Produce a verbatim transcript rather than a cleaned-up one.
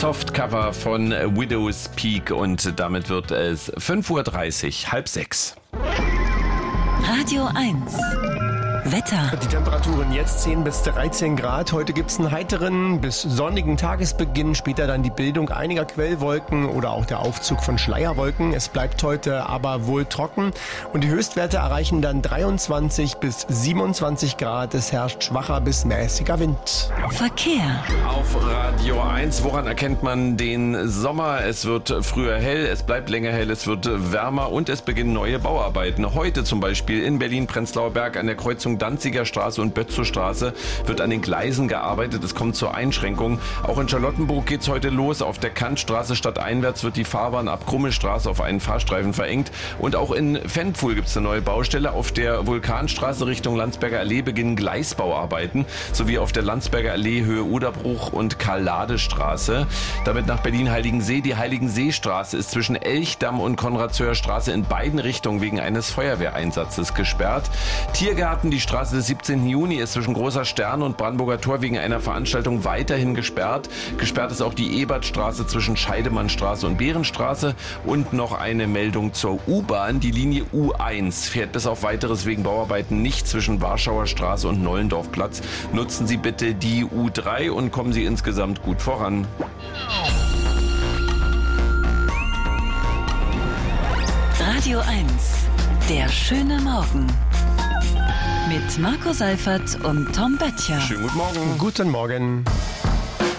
Softcover von Widow's Peak und damit wird es fünf Uhr dreißig, halb sechs. Radio eins. Wetter. Die Temperaturen jetzt zehn bis dreizehn Grad. Heute gibt es einen heiteren bis sonnigen Tagesbeginn. Später dann die Bildung einiger Quellwolken oder auch der Aufzug von Schleierwolken. Es bleibt heute aber wohl trocken. Und die Höchstwerte erreichen dann dreiundzwanzig bis siebenundzwanzig Grad. Es herrscht schwacher bis mäßiger Wind. Verkehr. Auf Radio eins, woran erkennt man den Sommer? Es wird früher hell, es bleibt länger hell, es wird wärmer und es beginnen neue Bauarbeiten. Heute zum Beispiel in Berlin-Prenzlauer Berg an der Kreuzung Danziger Straße und Bötzow Straße wird an den Gleisen gearbeitet. Es kommt zur Einschränkung. Auch in Charlottenburg geht es heute los. Auf der Kantstraße stadteinwärts wird die Fahrbahn ab Krummelstraße auf einen Fahrstreifen verengt. Und auch in Ventpfuhl gibt es eine neue Baustelle. Auf der Vulkanstraße Richtung Landsberger Allee beginnen Gleisbauarbeiten, sowie auf der Landsberger Allee Höhe Oderbruch und Karl-Lade-Straße. Damit nach Berlin-Heiligensee. Die Heiligenseestraße ist zwischen Elchdamm und Konrad-Zöhr Straße in beiden Richtungen wegen eines Feuerwehreinsatzes gesperrt. Tiergarten, die Straße des siebzehnten Juni ist zwischen Großer Stern und Brandenburger Tor wegen einer Veranstaltung weiterhin gesperrt. Gesperrt ist auch die Ebertstraße zwischen Scheidemannstraße und Behrenstraße. Und noch eine Meldung zur U-Bahn. Die Linie U eins fährt bis auf Weiteres wegen Bauarbeiten nicht zwischen Warschauer Straße und Nollendorfplatz. Nutzen Sie bitte die U drei und kommen Sie insgesamt gut voran. Radio eins. Der schöne Morgen. Mit Marco Seifert und Tom Böttcher. Schönen guten Morgen. Guten Morgen.